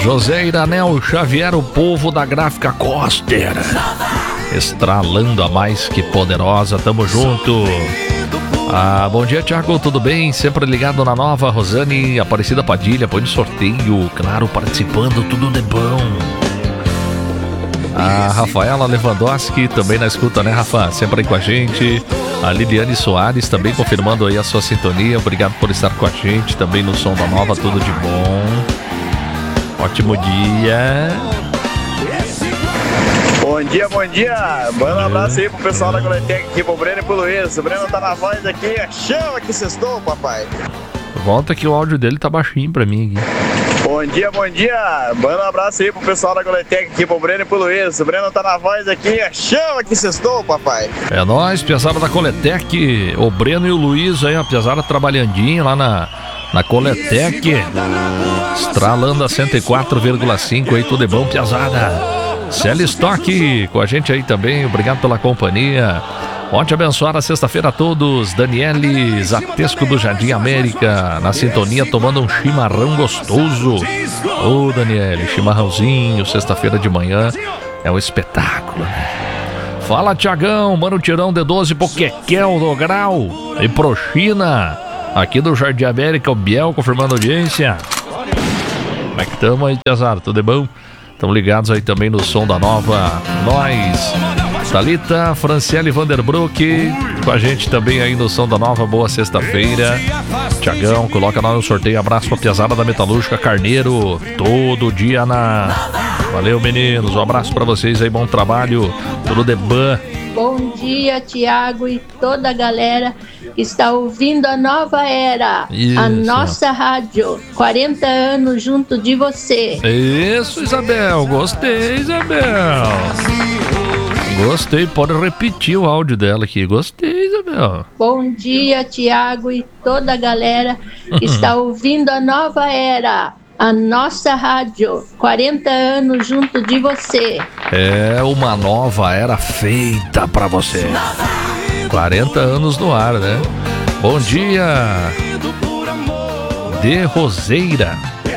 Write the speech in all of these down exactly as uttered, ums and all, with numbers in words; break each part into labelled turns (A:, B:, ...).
A: José Iranel Xavier, o povo da Gráfica Coster, estralando a mais que poderosa, tamo junto. Ah, bom dia, Thiago, tudo bem? Sempre ligado na nova. Rosane Aparecida Padilha, põe de sorteio, claro, participando, tudo de bom. A Rafaela Lewandowski também na escuta, né, Rafa? Sempre aí com a gente. A Liliane Soares também confirmando aí a sua sintonia. Obrigado por estar com a gente também no Som da Nova, tudo de bom. Ótimo dia.
B: Bom dia, bom dia. Manda um abraço aí pro pessoal da Coletec aqui, pro Breno e pro Luiz. O Breno tá na voz aqui, chama que sextou, papai.
A: Volta que o áudio dele tá baixinho pra mim aqui.
B: Bom dia, bom dia. Manda um abraço aí pro pessoal da Coletec aqui, pro Breno e pro Luiz. O Breno tá na voz aqui, chama que sextou, papai.
A: É nóis, pesada da Coletec. O Breno e o Luiz aí, a pesada trabalhandinho lá na, na Coletec. Estralando a cento e quatro vírgula cinco aí, tudo é bom, pesada. Celi Stock com a gente aí também, obrigado pela companhia. Ótima abençoada sexta-feira a todos. Daniele Zatesco do Jardim América, na sintonia, tomando um chimarrão gostoso. Ô, Daniele, chimarrãozinho, sexta-feira de manhã, é um espetáculo, né? Fala, Tiagão, mano, tirão de doze pro Quequel do Grau e pro China, aqui do Jardim América, o Biel confirmando audiência. Como é que tamo aí, Cesar? Tudo é bom? Estão ligados aí também no Som da Nova. Nós, Thalita, Franciele Vanderbrook, com a gente também aí no Som da Nova. Boa sexta-feira. Tiagão, coloca nós no sorteio. Abraço pra pesada da Metalúrgica Carneiro. Todo dia na... Valeu, meninos. Um abraço pra vocês aí. Bom trabalho. Tudo de ban.
C: Bom dia, Tiago e toda a galera que está ouvindo a Nova Era. Isso. A nossa rádio. quarenta anos junto de você.
A: Isso, Isabel. Gostei, Isabel. Gostei. Pode repetir o áudio dela aqui. Gostei, Isabel.
C: Bom dia, Tiago e toda a galera que está ouvindo a Nova Era. A nossa rádio, quarenta anos junto de você.
A: É uma nova era feita pra você. quarenta anos no ar, né? Bom dia, de Roseira.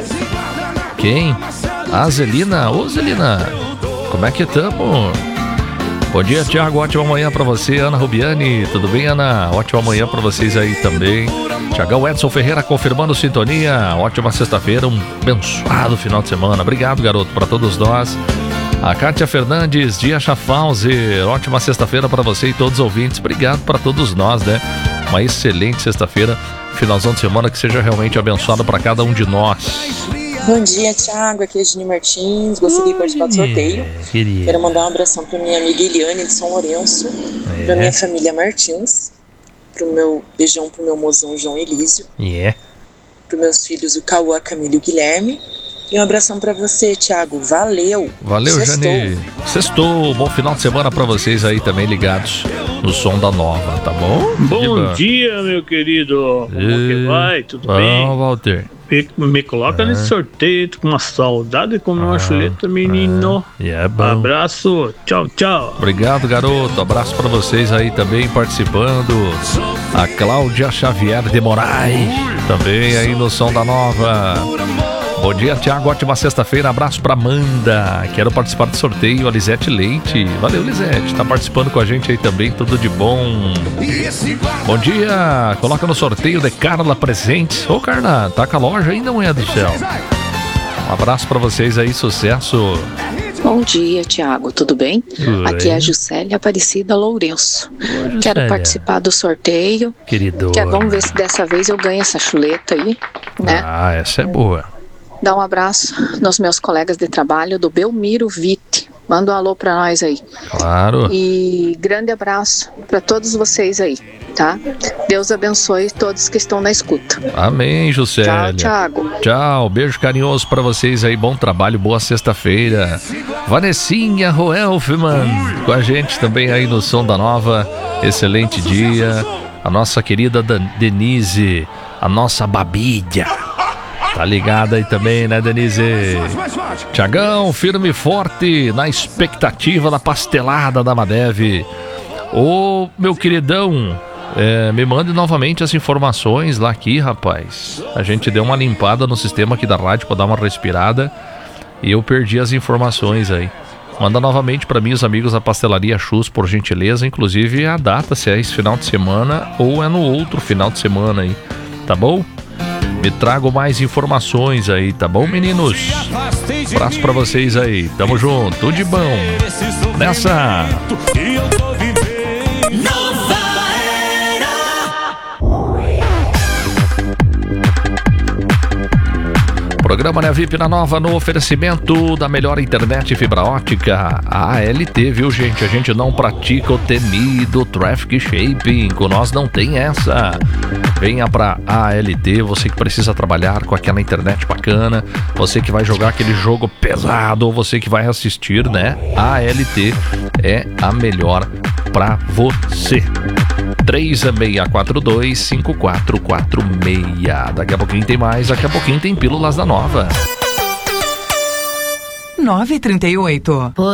A: Quem? A Zelina. Ô, Zelina, como é que tamo? Bom dia, Thiago, ótima manhã pra você. Ana Rubiani, tudo bem, Ana? Ótima manhã pra vocês aí também. Tiagão Edson Ferreira confirmando sintonia. Ótima sexta-feira, um abençoado final de semana. Obrigado, garoto, pra todos nós. A Kátia Fernandes, Dia Schaffhauser, ótima sexta-feira pra você e todos os ouvintes. Obrigado pra todos nós, né? Uma excelente sexta-feira, finalzão de semana que seja realmente abençoado pra cada um de nós.
D: Bom dia, Thiago, aqui é a Gini Martins, gostaria de participar do sorteio. Queria. Quero mandar um abração para minha amiga Eliane de São Lourenço, é. Para minha família Martins, pro meu beijão pro meu mozão João Elísio,
A: yeah.
D: Para meus filhos o Cauã, Camilo e o Guilherme. E um abração pra você, Thiago. Valeu.
A: Valeu, Jane. Sextou. Bom final de semana pra vocês aí também ligados no Som da Nova, tá bom?
E: Bom dia, meu querido. Como e... que vai? Tudo
A: bom,
E: bem?
A: Bom, Walter.
E: Me, me coloca é. nesse sorteio. Tô com uma saudade de comer ah, uma chuleta, menino.
A: É. Yeah, bom.
E: Abraço. Tchau, tchau.
A: Obrigado, garoto. Abraço pra vocês aí também participando. A Cláudia Xavier de Moraes também aí no Som da Nova. Bom dia, Thiago, ótima sexta-feira, abraço pra Amanda, quero participar do sorteio, a Lisete Leite, valeu, Lisete, tá participando com a gente aí também, tudo de bom. Bom dia, coloca no sorteio de Carla Presentes. Ô, Carla, tá com a loja ainda, mulher do céu? Um abraço pra vocês aí, sucesso.
F: Bom dia, Thiago, tudo bem? Oi. Aqui é a Juscelia Aparecida Lourenço. Oi, quero participar do sorteio.
A: Querido.
F: Vamos ver se dessa vez eu ganho essa chuleta aí, né?
A: Ah, essa é boa.
F: Dá um abraço nos meus colegas de trabalho do Belmiro Vitte. Manda um alô pra nós aí.
A: Claro.
F: E grande abraço pra todos vocês aí, tá? Deus abençoe todos que estão na escuta.
A: Amém, Juscelia.
F: Tchau, Thiago.
A: Tchau, beijo carinhoso pra vocês aí. Bom trabalho, boa sexta-feira. Vanessinha Roelfman com a gente também aí no Som da Nova. Excelente dia. A nossa querida Denise, a nossa Babídia. Tá ligada aí também, né, Denise? Tiagão, firme e forte na expectativa da pastelada da Madev. Ô, meu queridão, é, me mande novamente as informações lá aqui, rapaz. A gente deu uma limpada no sistema aqui da rádio pra dar uma respirada. e eu perdi as informações aí. Manda novamente para mim os amigos da Pastelaria Chus, por gentileza, inclusive a data, se é esse final de semana ou é no outro final de semana aí, tá bom? Me trago mais informações aí, tá bom, meninos? Abraço pra vocês aí, tamo junto, tudo de bom. Nessa! Programa Né V I P na Nova, no oferecimento da melhor internet fibra ótica, a ALT, viu, gente? A gente não pratica o temido traffic shaping, com nós não tem essa. Venha pra A L T, você que precisa trabalhar com aquela internet bacana, você que vai jogar aquele jogo pesado, ou você que vai assistir, né? A A L T é a melhor pra você. três seis quatro dois, cinco quatro quatro seis. Daqui a pouquinho tem mais, daqui a pouquinho tem Pílulas da Nova.
G: nove e trinta e oito.